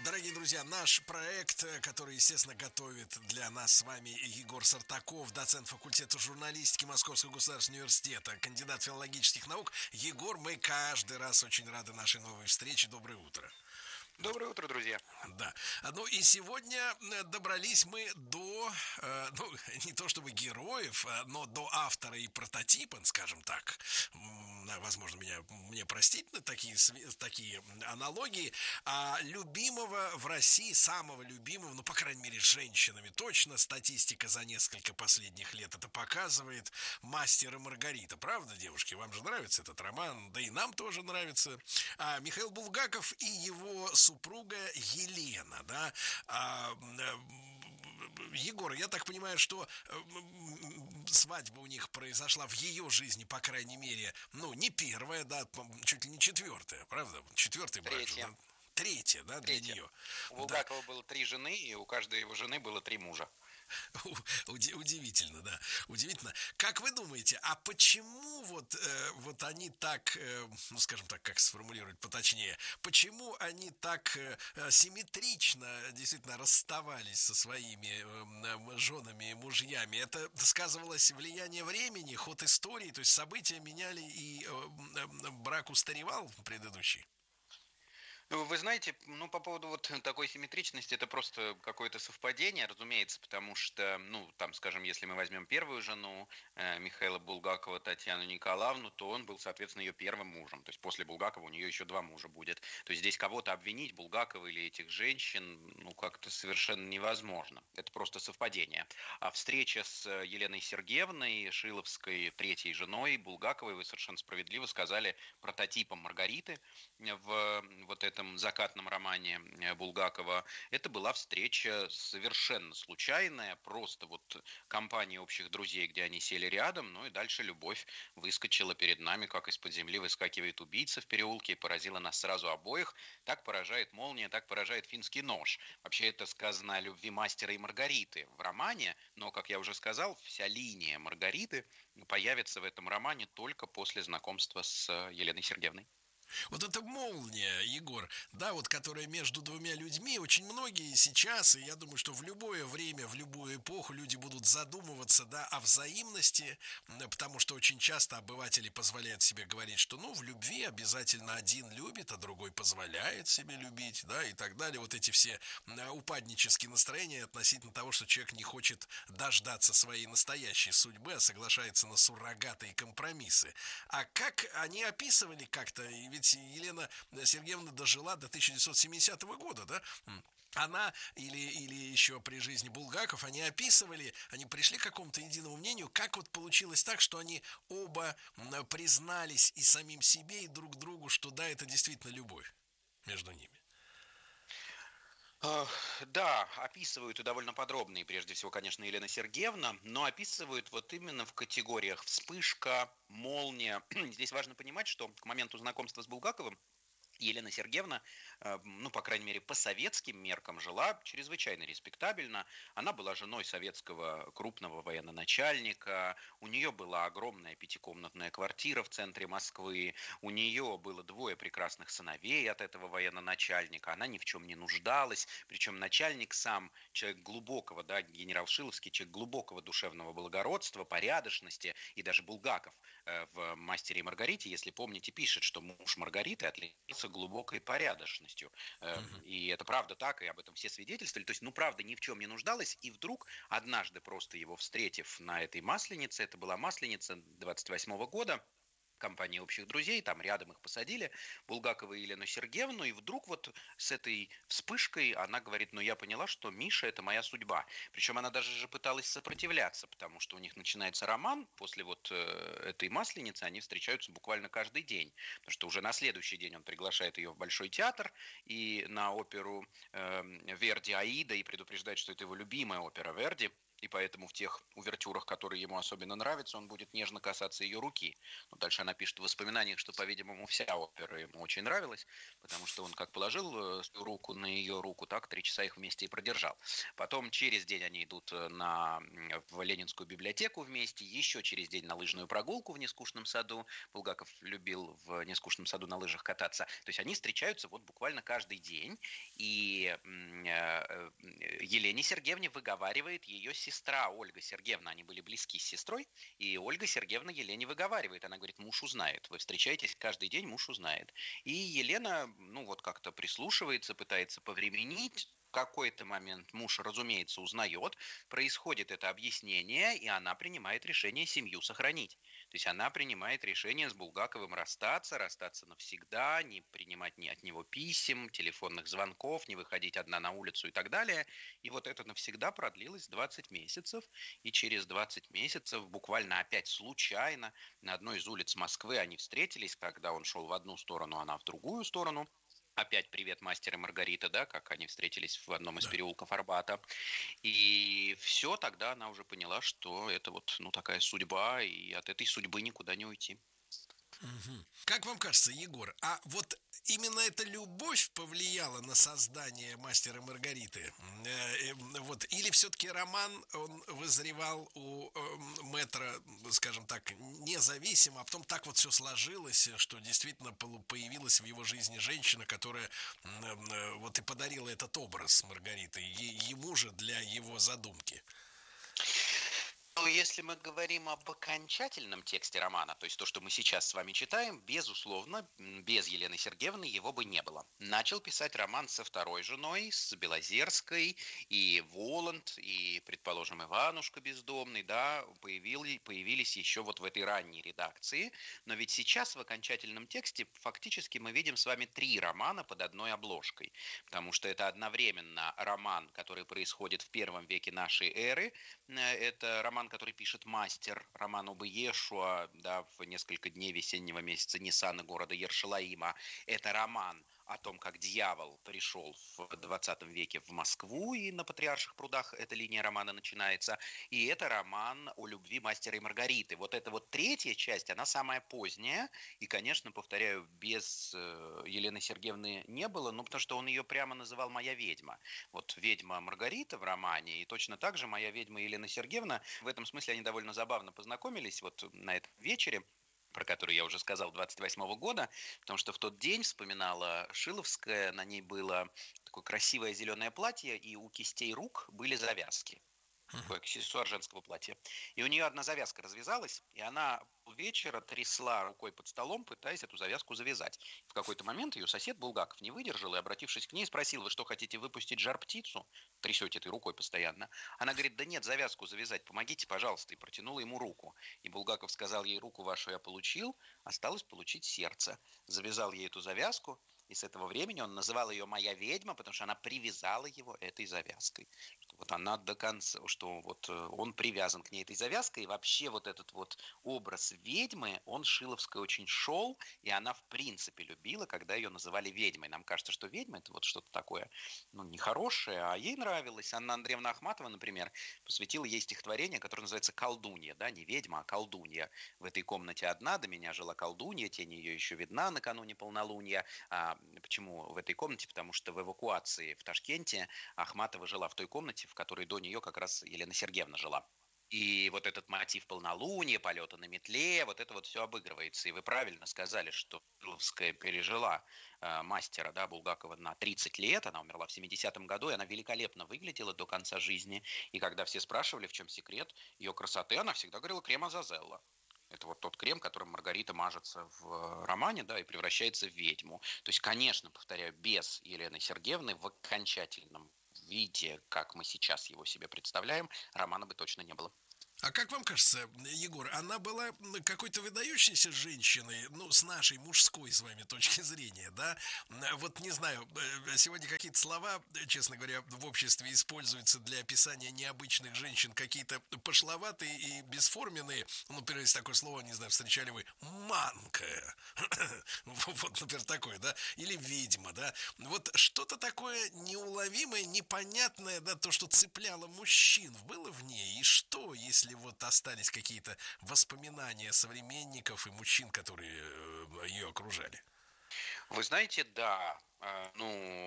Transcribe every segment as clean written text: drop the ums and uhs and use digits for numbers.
Дорогие друзья, наш проект, который, естественно, готовит для нас с вами Егор Сартаков, доцент факультета журналистики Московского государственного университета, кандидат филологических наук. Егор, мы каждый раз очень рады нашей новой встрече. Доброе утро. Доброе утро, друзья. Да. Ну и сегодня добрались мы до, ну, не то чтобы героев, но до автора и прототипа, скажем так. Возможно, мне простить на такие аналогии. Любимого в России, самого любимого, ну, по крайней мере, женщинами точно, статистика за несколько последних лет это показывает, «Мастер и Маргарита». Правда, девушки? Вам же нравится этот роман, да и нам тоже нравится. Михаил Булгаков и его супруга Елена, да. Егор, я так понимаю, что свадьба у них произошла в ее жизни, по крайней мере, ну, не первая, да, чуть ли не четвертая, правда? Четвертый брак же, Третье. да? Третья, да, для Третье. нее. У Да. Булгакова было 3 жены, и у каждой его жены было 3 мужа. Удивительно, да, удивительно. Как вы думаете, а почему вот они так, ну, скажем так, как сформулировать поточнее, почему они так симметрично действительно расставались со своими женами и мужьями? Это сказывалось влияние времени, ход истории, то есть события меняли и брак устаревал предыдущий? Вы знаете, ну, по поводу вот такой симметричности, это просто какое-то совпадение, разумеется, потому что, ну, там, скажем, если мы возьмем первую жену Михаила Булгакова, Татьяну Николаевну, то он был, соответственно, ее первым мужем. То есть после Булгакова у нее еще 2 мужа будет. То есть здесь кого-то обвинить, Булгакова или этих женщин, ну, как-то совершенно невозможно. Это просто совпадение. А встреча с Еленой Сергеевной, Шиловской третьей женой Булгаковой, вы совершенно справедливо сказали, прототипом Маргариты в вот этом закатном романе Булгакова, это была встреча совершенно случайная, просто вот компания общих друзей, где они сели рядом, ну и дальше любовь выскочила перед нами, как из-под земли выскакивает убийца в переулке, и поразила нас сразу обоих. Так поражает молния, так поражает финский нож. Вообще это сказано о любви мастера и Маргариты в романе, но, как я уже сказал, вся линия Маргариты появится в этом романе только после знакомства с Еленой Сергеевной. Вот эта молния, Егор, да, вот которая между двумя людьми, очень многие сейчас, и я думаю, что в любое время, в любую эпоху люди будут задумываться, да, о взаимности, потому что очень часто обыватели позволяют себе говорить, что, ну, в любви обязательно один любит, а другой позволяет себе любить, да, и так далее. Вот эти все упаднические настроения относительно того, что человек не хочет дождаться своей настоящей судьбы, а соглашается на суррогаты и компромиссы. А как они описывали как-то, и ведь Елена Сергеевна дожила до 1970 года, да? Она или еще при жизни Булгаков, они описывали, они пришли к какому-то единому мнению, как вот получилось так, что они оба признались и самим себе, и друг другу, что да, это действительно любовь между ними. Да, описывают и довольно подробно, и прежде всего, конечно, Елена Сергеевна, но описывают вот именно в категориях вспышка, молния. Здесь важно понимать, что к моменту знакомства с Булгаковым Елена Сергеевна, ну, по крайней мере, по советским меркам жила чрезвычайно респектабельно. Она была женой советского крупного военачальника, у нее была огромная пятикомнатная квартира в центре Москвы, у нее было 2 прекрасных сыновей от этого военачальника, она ни в чем не нуждалась, причем начальник сам, человек глубокого, да, генерал Шиловский, человек глубокого душевного благородства, порядочности, и даже Булгаков в «Мастере и Маргарите», если помните, пишет, что муж Маргариты отличается глубокой порядочностью. И это правда так, и об этом все свидетельствовали. То есть, ну, правда, ни в чем не нуждалась. И вдруг, однажды просто его встретив на этой Масленице, это была Масленица 28-го года, компания общих друзей, там рядом их посадили, Булгакова и Елену Сергеевну, и вдруг вот с этой вспышкой она говорит, ну я поняла, что Миша это моя судьба. Причем она даже же пыталась сопротивляться, потому что у них начинается роман, после вот этой Масленицы они встречаются буквально каждый день, потому что уже на следующий день он приглашает ее в Большой театр и на оперу Верди «Аида» и предупреждает, что это его любимая опера Верди. И поэтому в тех увертюрах, которые ему особенно нравятся, он будет нежно касаться ее руки. Но дальше она пишет в воспоминаниях, что, по-видимому, вся опера ему очень нравилась, потому что он как положил свою руку на ее руку, так 3 часа их вместе и продержал. Потом через день они идут в Ленинскую библиотеку вместе, еще через день на лыжную прогулку в Нескучном саду. Булгаков любил в Нескучном саду на лыжах кататься. То есть они встречаются вот буквально каждый день, и Елене Сергеевне выговаривает ее сестра Ольга Сергеевна. Они были близки с сестрой, и Ольга Сергеевна Елене выговаривает. Она говорит, муж узнает. Вы встречаетесь каждый день, муж узнает. И Елена, ну вот как-то прислушивается, пытается повременить. В какой-то момент муж, разумеется, узнает, происходит это объяснение, и она принимает решение семью сохранить. То есть она принимает решение с Булгаковым расстаться навсегда, не принимать ни от него писем, телефонных звонков, не выходить одна на улицу и так далее. И вот это навсегда продлилось 20 месяцев. И через 20 месяцев, буквально опять случайно, на одной из улиц Москвы они встретились, когда он шел в одну сторону, она в другую сторону. Опять привет, мастер и Маргарита, да, как они встретились в одном из Да. переулков Арбата. И все, тогда она уже поняла, что это вот, ну, такая судьба, и от этой судьбы никуда не уйти. Мгм. Как вам кажется, Егор, а вот именно эта любовь повлияла на создание «Мастера и Маргариты»? Вот, или все-таки роман, он вызревал у мэтра, скажем так, независимо, а потом так вот все сложилось, что действительно появилась в его жизни женщина, которая вот и подарила этот образ Маргариты ему же для его задумки. Ну, если мы говорим об окончательном тексте романа, то есть то, что мы сейчас с вами читаем, безусловно, без Елены Сергеевны его бы не было. Начал писать роман со второй женой, с Белозерской, и Воланд, и, предположим, Иванушка Бездомный, да, появились еще вот в этой ранней редакции. Но ведь сейчас в окончательном тексте фактически мы видим с вами 3 романа под одной обложкой, потому что это одновременно роман, который происходит в первом веке нашей эры, это роман, который пишет мастер, роман об Иешуа, да, в несколько дней весеннего месяца Ниссана города Ершалаима. Это роман о том, как дьявол пришел в 20 веке в Москву, и на Патриарших прудах эта линия романа начинается. И это роман о любви мастера и Маргариты. Вот эта вот третья часть, она самая поздняя. И, конечно, повторяю, без Елены Сергеевны не было, ну, потому что он ее прямо называл «моя ведьма». Вот ведьма Маргарита в романе, и точно так же моя ведьма Елена Сергеевна. В этом смысле они довольно забавно познакомились вот на этом вечере, про который я уже сказал, 28-го года, потому что в тот день, вспоминала Шиловская, на ней было такое красивое зеленое платье, и у кистей рук были завязки. Такой аксессуар женского платья. И у нее одна завязка развязалась, и она полвечера трясла рукой под столом, пытаясь эту завязку завязать. В какой-то момент ее сосед Булгаков не выдержал и, обратившись к ней, спросил: вы что, хотите выпустить жар-птицу? Трясете этой рукой постоянно. Она говорит: да нет, завязку завязать, помогите, пожалуйста. И протянула ему руку. И Булгаков сказал ей: руку вашу я получил, осталось получить сердце. Завязал ей эту завязку, и с этого времени он называл ее «моя ведьма», потому что она привязала его этой завязкой. Что вот она до конца, что вот он привязан к ней этой завязкой. И вообще вот этот вот образ ведьмы, он Шиловской очень шел, и она в принципе любила, когда ее называли ведьмой. Нам кажется, что ведьма — это вот что-то такое, ну, нехорошее, а ей нравилось. Анна Андреевна Ахматова, например, посвятила ей стихотворение, которое называется «Колдунья», да, не ведьма, а колдунья. В этой комнате одна, до меня жила колдунья, тень ее еще видна накануне полнолуния. Почему в этой комнате? Потому что в эвакуации в Ташкенте Ахматова жила в той комнате, в которой до нее как раз Елена Сергеевна жила. И вот этот мотив полнолуния, полета на метле, вот это вот все обыгрывается. И вы правильно сказали, что Шиловская пережила мастера, да, Булгакова на 30 лет. Она умерла в 70-м году, и она великолепно выглядела до конца жизни. И когда все спрашивали, в чем секрет ее красоты, она всегда говорила: крем Азазелла. Это вот тот крем, которым Маргарита мажется в романе, да, и превращается в ведьму. То есть, конечно, повторяю, без Елены Сергеевны в окончательном виде, как мы сейчас его себе представляем, романа бы точно не было. А как вам кажется, Егор, она была какой-то выдающейся женщиной, ну, с нашей мужской с вами точки зрения, да? Вот не знаю, сегодня какие-то слова, честно говоря, в обществе используются для описания необычных женщин, какие-то пошловатые и бесформенные. Ну, например, есть такое слово, не знаю, встречали вы, манка. Вот, например, такое, да? Или ведьма, да? Вот что-то такое неуловимое, непонятное, да, то, что цепляло мужчин, было в ней. И что, если вот остались какие-то воспоминания современников и мужчин, которые ее окружали? Вы знаете, да, ну,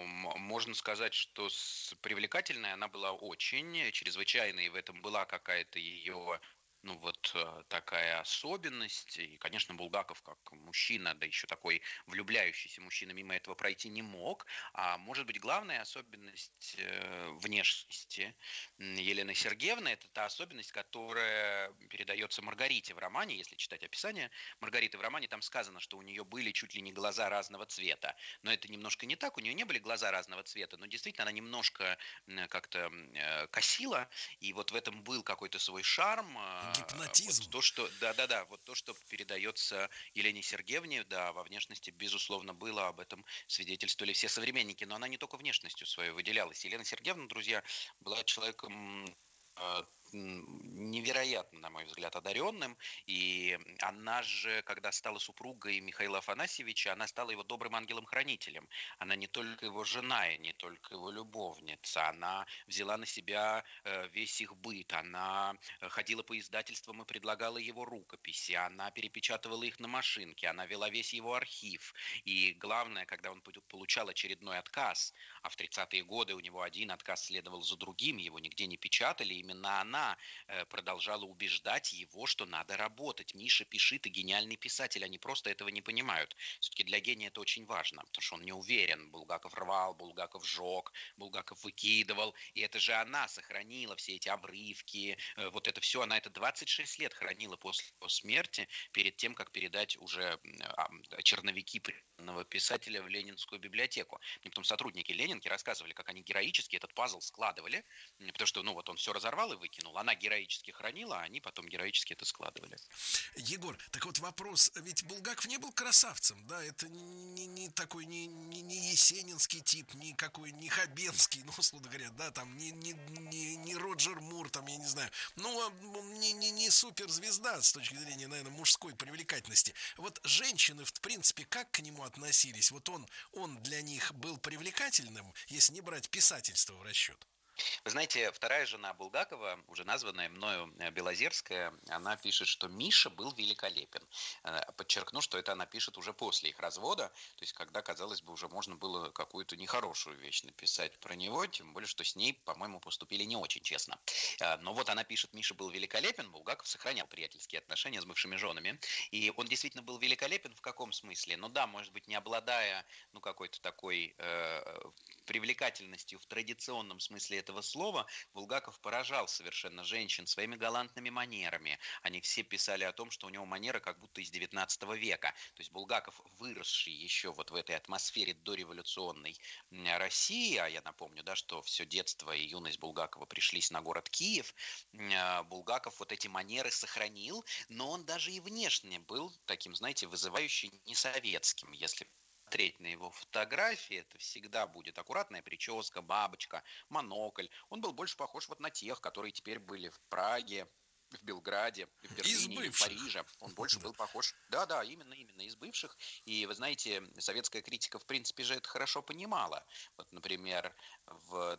можно сказать, что привлекательная она была очень, чрезвычайно, и в этом была какая-то ее, ну вот такая особенность. И, конечно, Булгаков как мужчина, да еще такой влюбляющийся мужчина, мимо этого пройти не мог. А может быть, главная особенность внешности Елены Сергеевны — это та особенность, которая передается Маргарите в романе, если читать описание Маргариты в романе, там сказано, что у нее были чуть ли не глаза разного цвета. Но это немножко не так, у нее не были глаза разного цвета, но действительно она немножко как-то косила, и вот в этом был какой-то свой шарм. Вот Гипнотизм. то, что, да-да-да, вот то, что передается Елене Сергеевне, да, во внешности, безусловно, было, об этом свидетельствовали все современники, но она не только внешностью своей выделялась. Елена Сергеевна, друзья, была человеком э, невероятно, на мой взгляд, одаренным. И она же, когда стала супругой Михаила Афанасьевича, она стала его добрым ангелом-хранителем. Она не только его жена и не только его любовница. Она взяла на себя весь их быт. Она ходила по издательствам и предлагала его рукописи. Она перепечатывала их на машинке. Она вела весь его архив. И главное, когда он получал очередной отказ, а в 30-е годы у него один отказ следовал за другим, его нигде не печатали, именно она продолжала убеждать его, что надо работать. Миша, пиши, ты гениальный писатель. Они просто этого не понимают. Все-таки для гения это очень важно, потому что он не уверен. Булгаков рвал, Булгаков жег, Булгаков выкидывал. И это же она сохранила все эти обрывки. Вот это все, она это 26 лет хранила после его смерти, перед тем, как передать уже черновики признанного писателя в Ленинскую библиотеку. Мне потом сотрудники Ленинки рассказывали, как они героически этот пазл складывали, потому что, ну, вот он все разорвал и выкинул. Она героически хранила, а они потом героически это складывали. Егор, так вот вопрос, ведь Булгаков не был красавцем, да, это не такой, не есенинский тип, не какой, не Хабенский, ну, условно говоря, да, там, не Роджер Мур, там, я не знаю, ну, не суперзвезда с точки зрения, наверное, мужской привлекательности. Вот женщины, в принципе, как к нему относились? Вот он для них был привлекательным, если не брать писательство в расчет. Вы знаете, вторая жена Булгакова, уже названная мною Белозерская, она пишет, что Миша был великолепен. Подчеркну, что это она пишет уже после их развода, то есть когда, казалось бы, уже можно было какую-то нехорошую вещь написать про него, тем более, что с ней, по-моему, поступили не очень честно. Но вот она пишет, Миша был великолепен, Булгаков сохранял приятельские отношения с бывшими женами, и он действительно был великолепен в каком смысле? Ну да, может быть, не обладая, ну, какой-то такой привлекательностью в традиционном смысле этого слова, Булгаков поражал совершенно женщин своими галантными манерами. Они все писали о том, что у него манеры как будто из 19 века. То есть Булгаков, выросший еще вот в этой атмосфере дореволюционной России, а я напомню, да, что все детство и юность Булгакова пришлись на город Киев, Булгаков вот эти манеры сохранил, но он даже и внешне был таким, знаете, вызывающим несоветским, если смотреть на его фотографии, это всегда будет аккуратная прическа, бабочка, монокль. Он был больше похож вот на тех, которые теперь были в Праге, в Белграде, в Из Берлине или в бывших. Париже. Он больше был похож, да-да, именно из бывших. И вы знаете, советская критика, в принципе же, это хорошо понимала. Вот, например, в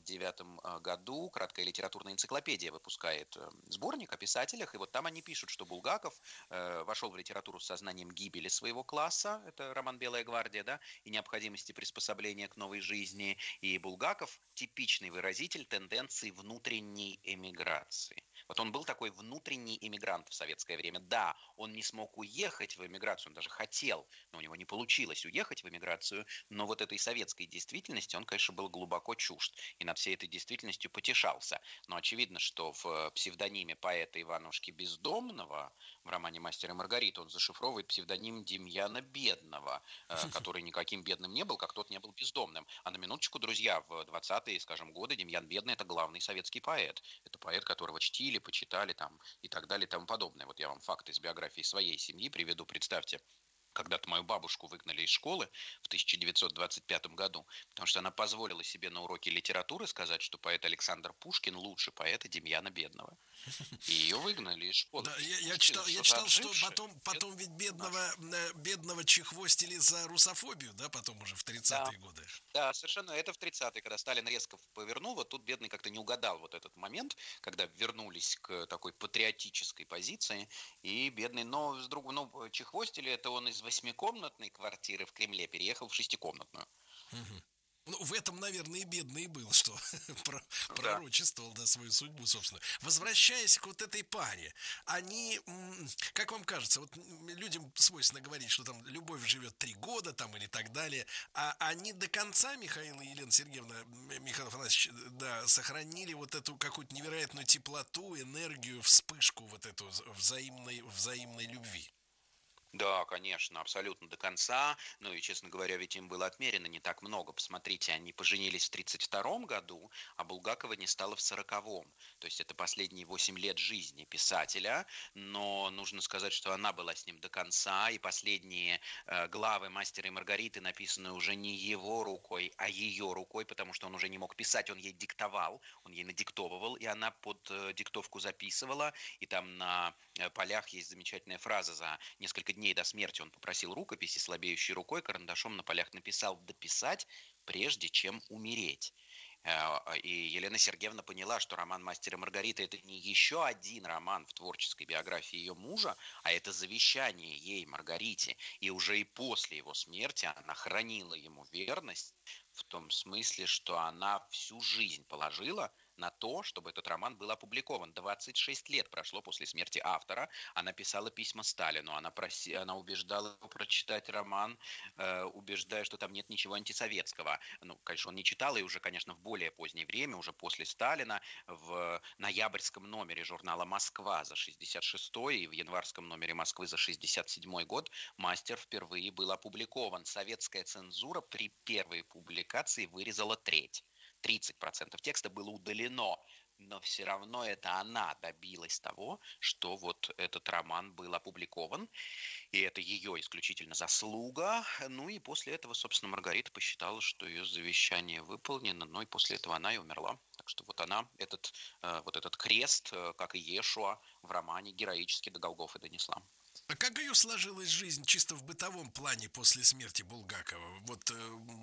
29 году краткая литературная энциклопедия выпускает сборник о писателях, и вот там они пишут, что Булгаков вошел в литературу с сознанием гибели своего класса, это роман «Белая гвардия», да, и необходимости приспособления к новой жизни, и Булгаков типичный выразитель тенденции внутренней эмиграции. Вот он был такой внутренний иммигрант в советское время. Да, он не смог уехать в эмиграцию, он даже хотел, но у него не получилось уехать в эмиграцию, но вот этой советской действительности он, конечно, был глубоко чужд и над всей этой действительностью потешался. Но очевидно, что в псевдониме поэта Иванушки Бездомного в романе «Мастер и Маргарита» он зашифровывает псевдоним Демьяна Бедного, который никаким бедным не был, как тот не был бездомным. А на минуточку, друзья, в 20-е, скажем, годы Демьян Бедный — это главный советский поэт. Это поэт, которого чтили, почитали убивали там и так далее и тому подобное. Вот я вам факты из биографии своей семьи приведу. Представьте, когда-то мою бабушку выгнали из школы в 1925 году, потому что она позволила себе на уроке литературы сказать, что поэт Александр Пушкин лучше поэта Демьяна Бедного. И ее выгнали из школы. Да, То есть, я пусть что-то читал, что отжившее, потом ведь наше. бедного чехвостили за русофобию, да, потом уже в Да, 30-е годы. да, совершенно. Это в 30-е, когда Сталин резко повернул. Вот тут бедный как-то не угадал вот этот момент, когда вернулись к такой патриотической позиции. И бедный, но с другой, ну, чехвостили, это он из 8-комнатной квартиры в Кремле переехал в 6-комнатную. Мгм. Ну, в этом, наверное, и бедный был, что Да. пророчествовал, да, свою судьбу, собственно. Возвращаясь к вот этой паре, они, как вам кажется, вот людям свойственно говорить, что там любовь живет 3 года, там, или так далее, а они до конца, Михаил и Елена Сергеевна, Михаил Афанасьевич, да, сохранили вот эту какую-то невероятную теплоту, энергию, вспышку вот эту взаимной любви. Да, конечно, абсолютно до конца. Ну и, честно говоря, ведь им было отмерено не так много. Посмотрите, они поженились в 1932 году, а Булгакова не стало в 1940. То есть это последние 8 лет жизни писателя. Но нужно сказать, что она была с ним до конца. И последние главы «Мастера и Маргариты» написаны уже не его рукой, а ее рукой, потому что он уже не мог писать, он ей диктовал, он ей надиктовывал, и она под диктовку записывала. И там на полях есть замечательная фраза: за несколько дней до смерти он попросил рукописи, слабеющей рукой карандашом на полях написал «дописать, прежде чем умереть». И Елена Сергеевна поняла, что роман «Мастер и Маргарита» — это не еще один роман в творческой биографии ее мужа, а это завещание ей, Маргарите. И уже и после его смерти она хранила ему верность в том смысле, что она всю жизнь положила на то, чтобы этот роман был опубликован. 26 лет прошло после смерти автора. Она писала письма Сталину, она убеждала его прочитать роман, убеждая, что там нет ничего антисоветского. Ну, конечно, он не читал, и уже, конечно, в более позднее время, уже после Сталина, в ноябрьском номере журнала «Москва» за 66-й и в январском номере «Москвы» за 67-й год «Мастер» впервые был опубликован. Советская цензура при первой публикации вырезала треть. 30% текста было удалено, но все равно это она добилась того, что вот этот роман был опубликован, и это ее исключительно заслуга. Ну и после этого, собственно, Маргарита посчитала, что ее завещание выполнено, но и после этого она и умерла. Так что вот она вот этот крест, как и Иешуа в романе, героически до Голгофы донесла. А как ее сложилась жизнь чисто в бытовом плане после смерти Булгакова? Вот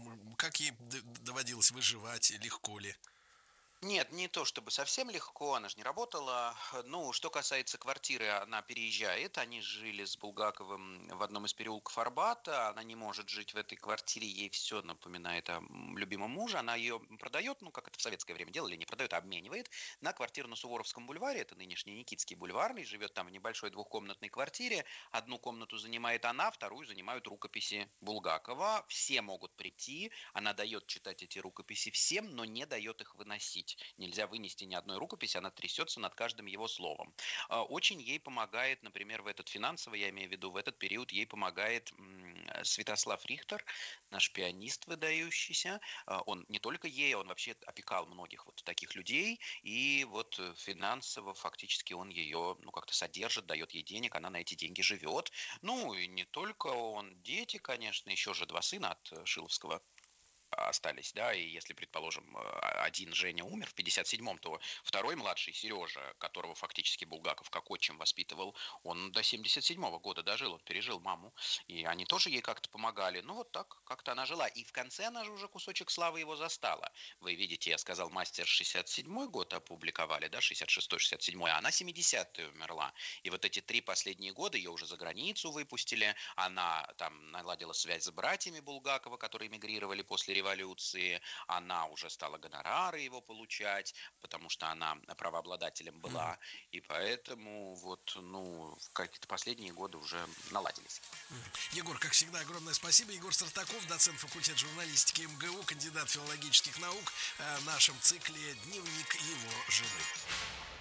как ей доводилось выживать, легко ли? Нет, не то чтобы совсем легко, она же не работала. Ну, что касается квартиры, она переезжает. Они жили с Булгаковым в одном из переулков Арбата. Она не может жить в этой квартире, ей все напоминает о любимом муже. Она ее продает, ну, как это в советское время делали, не продает, а обменивает на квартиру на Суворовском бульваре. Это нынешний Никитский бульварный. Живет там в небольшой двухкомнатной квартире. Одну комнату занимает она, вторую занимают рукописи Булгакова. Все могут прийти. Она дает читать эти рукописи всем, но не дает их выносить. Нельзя вынести ни одной рукописи, она трясется над каждым его словом. Очень ей помогает, например, в этот финансовый, я имею в виду, в этот период ей помогает Святослав Рихтер, наш пианист выдающийся. Он не только ей, он вообще опекал многих вот таких людей, и вот финансово фактически он ее, ну, как-то содержит, дает ей денег, она на эти деньги живет. Ну, и не только он, дети, конечно, еще же 2 сына от Шиловского остались, да, и если, предположим, один Женя умер в 57-м, то второй младший, Сережа, которого фактически Булгаков как отчим воспитывал, он до 77-го года дожил, он пережил маму, и они тоже ей как-то помогали. Ну, вот так как-то она жила. И в конце она же уже кусочек славы его застала. Вы видите, я сказал, «Мастер» 67-й год опубликовали, да, 66-й, 67-й, а она 70-й умерла. И вот эти 3 последние года ее уже за границу выпустили, она там наладила связь с братьями Булгакова, которые эмигрировали после революции, она уже стала гонорары его получать, потому что она правообладателем Мгм. была, и поэтому вот, ну, в какие-то последние годы уже наладились. Егор, как всегда, огромное спасибо. Егор Сартаков, доцент факультета журналистики МГУ, кандидат филологических наук, в нашем цикле «Дневник его жены».